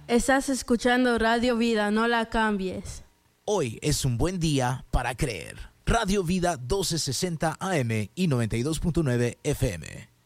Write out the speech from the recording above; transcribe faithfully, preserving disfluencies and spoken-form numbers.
Estás escuchando Radio Vida, no la cambies. Hoy es un buen día para creer. Radio Vida doce sesenta A M y noventa y dos punto nueve F M.